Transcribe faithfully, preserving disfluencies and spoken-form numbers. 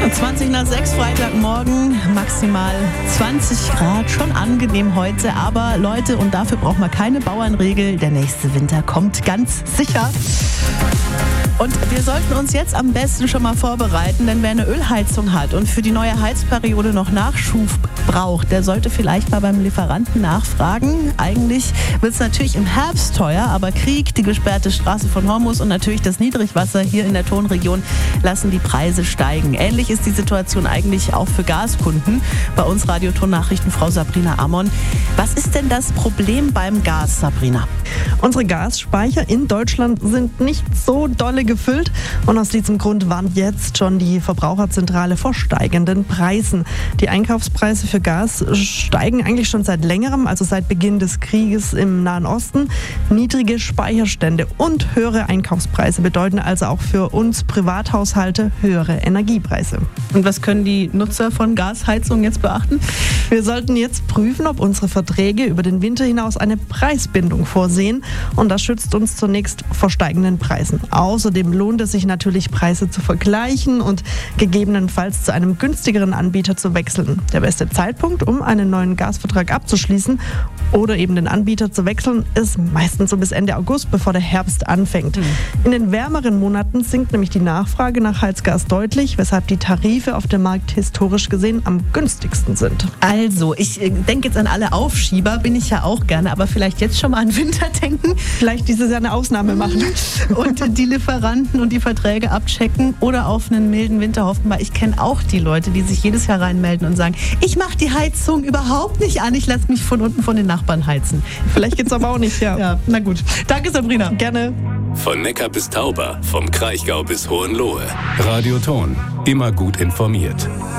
zwanzig nach sechs, Freitagmorgen, maximal zwanzig Grad, schon angenehm heute. Aber Leute, und dafür braucht man keine Bauernregel, der nächste Winter kommt ganz sicher. Und wir sollten uns jetzt am besten schon mal vorbereiten, denn wer eine Ölheizung hat und für die neue Heizperiode noch Nachschub braucht, der sollte vielleicht mal beim Lieferanten nachfragen. Eigentlich wird es natürlich im Herbst teuer, aber Krieg, die gesperrte Straße von Hormuz und natürlich das Niedrigwasser hier in der Tonregion lassen die Preise steigen. Ähnlich ist die Situation eigentlich auch für Gaskunden. Bei uns Radioton-Nachrichten Frau Sabrina Amon. Was ist denn das Problem beim Gas, Sabrina? Unsere Gasspeicher in Deutschland sind nicht so dolle gefüllt und aus diesem Grund warnt jetzt schon die Verbraucherzentrale vor steigenden Preisen. Die Einkaufspreise für Gas steigen eigentlich schon seit längerem, also seit Beginn des Krieges im Nahen Osten. Niedrige Speicherstände und höhere Einkaufspreise bedeuten also auch für uns Privathaushalte höhere Energiepreise. Und was können die Nutzer von Gasheizungen jetzt beachten? Wir sollten jetzt prüfen, ob unsere Verträge über den Winter hinaus eine Preisbindung vorsehen und das schützt uns zunächst vor steigenden Preisen. Außerdem lohnt es sich natürlich, Preise zu vergleichen und gegebenenfalls zu einem günstigeren Anbieter zu wechseln. Der beste Zeitpunkt, um einen neuen Gasvertrag abzuschließen oder eben den Anbieter zu wechseln, ist meistens so bis Ende August, bevor der Herbst anfängt. Mhm. In den wärmeren Monaten sinkt nämlich die Nachfrage nach Heizgas deutlich, weshalb die Tarife auf dem Markt historisch gesehen am günstigsten sind. Also, ich denke jetzt an alle Aufschieber, bin ich ja auch gerne, aber vielleicht jetzt schon mal an Winter denken. Vielleicht dieses Jahr eine Ausnahme machen. Und die Lieferanten und die Verträge abchecken oder auf einen milden Winter hoffen, weil ich kenne auch die Leute, die sich jedes Jahr reinmelden und sagen, ich mache die Heizung überhaupt nicht an, ich lasse mich von unten von den Nachbarn heizen. Vielleicht geht's aber auch nicht, ja. Ja, na gut. Danke, Sabrina. Gerne. Von Neckar bis Tauber, vom Kraichgau bis Hohenlohe. Radioton, immer gut informiert.